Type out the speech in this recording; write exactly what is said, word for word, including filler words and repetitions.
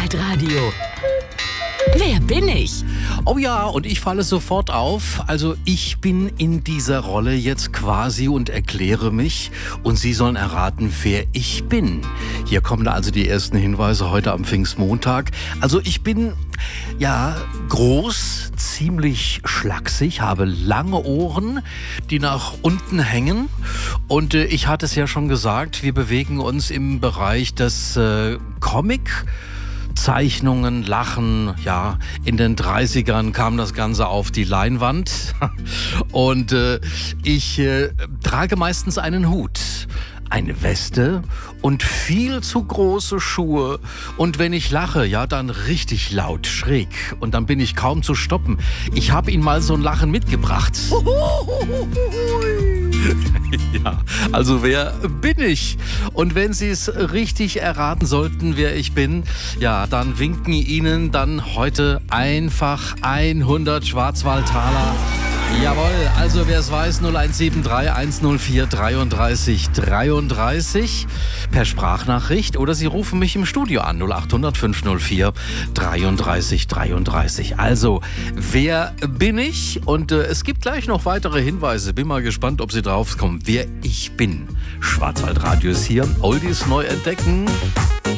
Schwarzwaldradio. Wer bin ich? Oh ja, und ich falle sofort auf. Also ich bin in dieser Rolle jetzt quasi und erkläre mich. Und Sie sollen erraten, wer ich bin. Hier kommen also die ersten Hinweise heute am Pfingstmontag. Also ich bin, ja, groß, ziemlich schlaksig, habe lange Ohren, die nach unten hängen. Und äh, ich hatte es ja schon gesagt, wir bewegen uns im Bereich des äh, Comic. Zeichnungen, Lachen, ja, in den dreißigern kam das Ganze auf die Leinwand und äh, ich äh, trage meistens einen Hut, eine Weste und viel zu große Schuhe und wenn ich lache, ja, dann richtig laut, schräg und dann bin ich kaum zu stoppen. Ich habe Ihnen mal so ein Lachen mitgebracht. Ja, also wer bin ich? Und wenn Sie es richtig erraten sollten, wer ich bin, ja, dann winken Ihnen dann heute einfach hundert Schwarzwaldtaler. Jawohl, also wer es weiß, null eins sieben drei eins null vier dreiunddreißig dreiunddreißig per Sprachnachricht oder Sie rufen mich im Studio an, null acht hundert fünf null vier dreiunddreißig dreiunddreißig. Also, wer bin ich? Und äh, es gibt gleich noch weitere Hinweise. Bin mal gespannt, ob Sie drauf kommen, wer ich bin. Schwarzwaldradio ist hier. Oldies neu entdecken.